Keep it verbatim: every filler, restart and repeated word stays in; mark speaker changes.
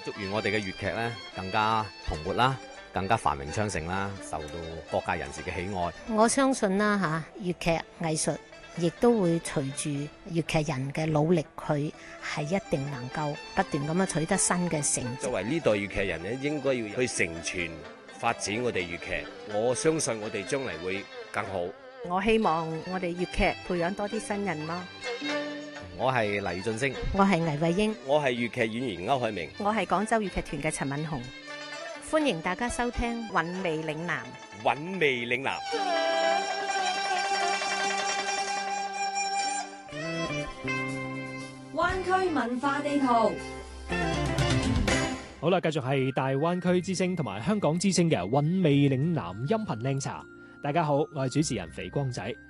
Speaker 1: 祝願我哋嘅粵劇咧更加蓬勃啦，更加繁榮昌盛啦，受到各界人士嘅喜愛。
Speaker 2: 我相信啦嚇，粵劇藝術亦都會隨住粵劇人嘅努力，佢係一定能夠不斷咁樣取得新嘅成績。
Speaker 3: 作為呢代粵劇人咧，應該要去承傳發展我哋粵劇。我相信我哋將嚟會更好。
Speaker 4: 我希望我哋粵劇培養多啲新人咯。
Speaker 1: 我係黎俊升，
Speaker 2: 我係倪慧英，
Speaker 3: 我係粵劇演員歐海明，
Speaker 4: 我係廣州粵劇團嘅陳敏紅。
Speaker 2: 歡迎大家收聽《
Speaker 4: 韻味嶺南》。
Speaker 3: 韻味嶺南。
Speaker 5: 灣區文化地圖。
Speaker 6: 好啦，繼續係大灣區之聲同埋香港之聲嘅韻味嶺南音頻靚茶。大家好，我係主持人肥光仔。